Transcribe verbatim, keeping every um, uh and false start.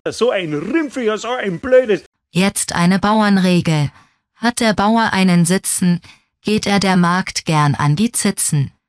So ein Rümpfiger, so ein blödes. Jetzt eine Bauernregel. Hat der Bauer einen Sitzen, geht er der Magd gern an die Zitzen.